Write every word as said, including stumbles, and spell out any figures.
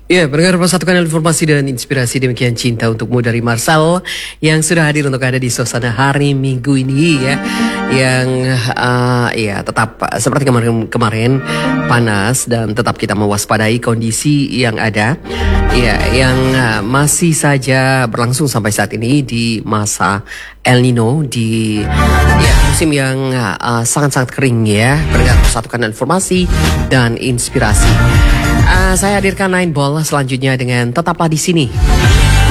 Ya, pendengar persatukan informasi dan inspirasi demikian cinta untukmu dari Marcel yang sudah hadir untuk ada di suasana hari Minggu ini ya, yang uh, ya tetap uh, seperti kemarin kemarin panas dan tetap kita mewaspadai kondisi yang ada ya, yang uh, masih saja berlangsung sampai saat ini di masa El Nino di ya, musim yang uh, sangat-sangat kering ya. Pendengar persatukan informasi dan inspirasi. Uh, saya hadirkan Nine Ball selanjutnya dengan tetaplah di sini.